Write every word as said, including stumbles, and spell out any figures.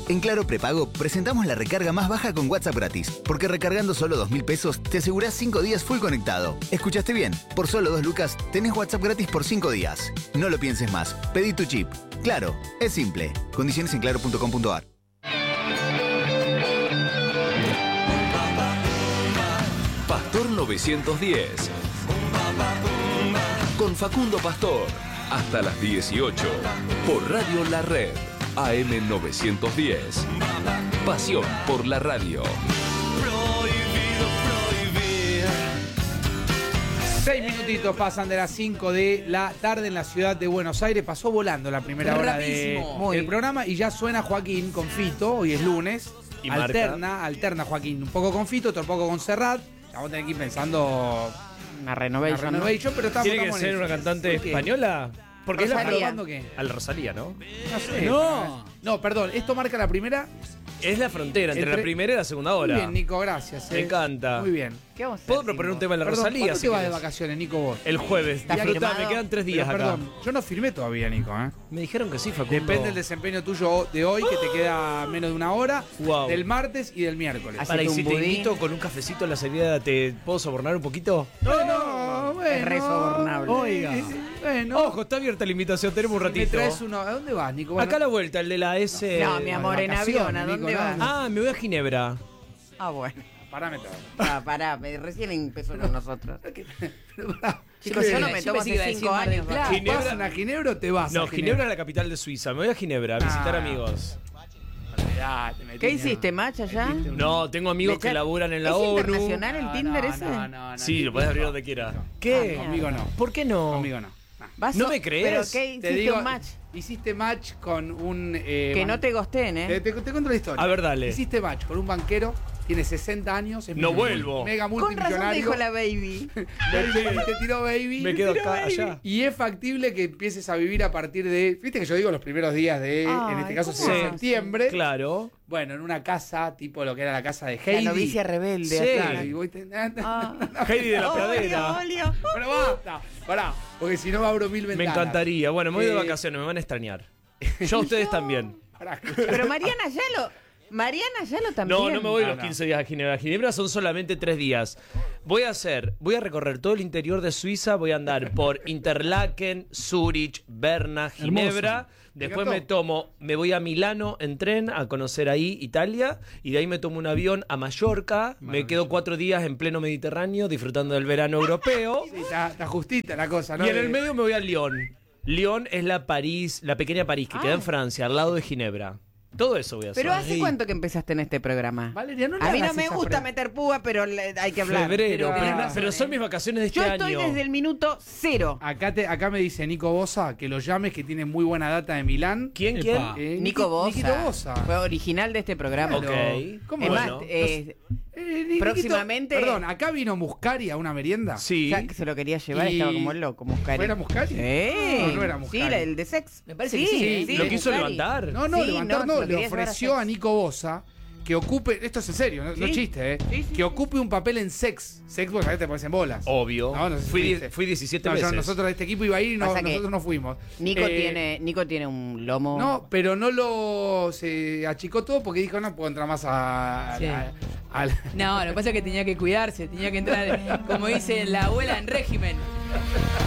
En Claro Prepago presentamos la recarga más baja con WhatsApp gratis, porque recargando solo dos mil pesos te asegurás cinco días full conectado. ¿Escuchaste bien? Por solo dos lucas tenés WhatsApp gratis por cinco días. No lo pienses más, pedí tu chip. Claro, es simple. Condiciones en claro punto com punto a r. Pastor novecientos diez. Con Facundo Pastor. Hasta las dieciocho. Por Radio La Red. A M novecientos diez. Pasión por la radio. Seis minutitos pasan de las cinco de la tarde en la ciudad de Buenos Aires. Pasó volando la primera hora de, del programa y ya suena Joaquín con Fito. Hoy es lunes. Y alterna, marca. alterna Joaquín. Un poco con Fito, otro poco con Serrat. Vamos a tener que ir pensando una renovation. Una renovation, pero estamos, ¿Tiene que estamos ser una cantante española? Porque es la Rosalía. ¿Qué? Al Rosalía, ¿no? No sé. No. No, perdón. Esto marca la primera. Es la frontera entre, Entre- la primera y la segunda hora. Muy bien, Nico, gracias. Me eh. encanta. Muy bien. ¿Qué vamos a hacer, ¿Puedo proponer un tema de la Perdón, Rosalía? ¿cuándo si te vas de querés? vacaciones, Nico, vos? El jueves. ¿Está Disfrutá, firmado? me quedan tres Pero, días acá. perdón, yo no firmé todavía, Nico, ¿eh? Me dijeron que sí, Facundo. Depende del desempeño tuyo de hoy, que te queda menos de una hora, Wow. del martes y del miércoles. Así Para, y que si un te budín. invito con un cafecito en la salida, ¿te puedo sobornar un poquito? No, no, bueno. Es re sobornable. Oiga. Bueno. Ojo, está abierta la invitación, tenemos un Me ratito. traes uno. ¿A dónde vas, Nico? Bueno, Acá a la vuelta, el de la S. No, mi amor, de en vacaciones, avión, ¿a Nico, dónde no, vas? no. Ah, me voy a Ginebra. Ah, bueno. Parámetro. Ah, pará, me- recién empezó con nosotros. Chicos, Chicos, yo no me tomo pensé que iba a hace decir cinco Mar del años. Plata. ¿verdad? Ginebra- ¿Vas a Ginebra o te vas No, a Ginebra es la capital de Suiza. Me voy a Ginebra a visitar Ah. amigos. Olvidate, me ¿Qué tiene- hiciste, Match, allá? metiste un- No, tengo amigos ¿Le que echa- laburan en la ¿Es ONU. internacional el No, Tinder no, ese? No, no, no, Sí, lo Nico, puedes abrir no. donde quiera. Ah, ¿Qué? Conmigo no. ¿Por qué no? Conmigo no. No. Vas ¿No so- me crees? ¿Pero qué Te hiciste digo, un match? hiciste match con un... eh, Que ban- no te gosteen, Te, ¿eh? te- te cuento la historia. A ver, dale. Hiciste match con un banquero, tiene sesenta años. Es No mul- vuelvo. Mega Con razón te multimillonario. dijo la baby. Baby, te tiró baby. Me quedo Te tiró acá, baby. allá. Y es factible que empieces a vivir a partir de... Viste que yo digo los primeros días de... Ay, en este caso, ¿cómo de haces? septiembre. Claro. Bueno, en una casa, tipo lo que era la casa de La Heidi. novicia rebelde. Sí. Claro, y voy te- Ah. Heidi de la Olio, Pradera. olio. Pero basta, pará, porque si no abro mil Me ventanas. encantaría. Bueno, me voy de Eh, vacaciones, me van a extrañar. Yo a ustedes también. Pará, Pero Mariana ya lo... Mariana ya lo también. No, no me voy No, los no. quince días a Ginebra. Ginebra son solamente tres días. Voy a hacer, voy a recorrer todo el interior de Suiza, voy a andar por Interlaken, Zurich, Berna, Ginebra. Después Me me encantó. tomo, me voy a Milano en tren a conocer ahí Italia y de ahí me tomo un avión a Mallorca. Me quedo cuatro días en pleno Mediterráneo disfrutando del verano europeo. Sí, está, está justita la cosa, ¿no? Y en el Eh, medio me voy a Lyon. Lyon es la París, la pequeña París que Ah. queda en Francia, al lado de Ginebra. Todo eso voy a hacer. Pero ¿hace cuánto que empezaste en este programa? Valeria, no le A mí no hagas me esa gusta pre- meter púa, pero le- hay que hablar. Febrero, Pero- pero, Ah, pero son mis vacaciones de este Yo estoy año. desde el minuto cero. Acá, te, acá me dice Nico Bosa que lo llames, que tiene muy buena data de Milán. ¿Quién, Epa. quién? Eh, Nico Niki- Bosa. Nikito Bosa. Fue original de este programa. Claro. Ok. ¿Cómo Es bueno? más, eh, Eh, Nikito- próximamente- Perdón, acá vino Muscari a una merienda. Sí. ya que se lo quería llevar, Y- estaba como loco, Muscari. ¿Era Muscari? Sí. No, no era Muscari. Sí, la- el de sex. Me parece sí, que sí, sí, ¿Lo quiso Muscari. levantar? No, no, Sí, levantar no, no, se lo le quería llevar a ofreció Sex. a Nico Bosa que ocupe, esto es en serio, no, no Sí. es chiste, ¿eh? Sí, sí. Que ocupe un papel en Sex. Sex, vos sabés, te pones en bolas. Obvio. No, no sé si fui, fuiste. die- fui diecisiete No, yo- veces. nosotros de este equipo iba a ir y no, Pasa que nosotros no fuimos. Nico, Eh, tiene, Nico tiene un lomo. No, pero no lo se achicó todo porque dijo no puedo entrar más a, a- Sí. a- al- No, lo que pasa es que tenía que cuidarse, tenía que entrar, como dice la abuela, en régimen.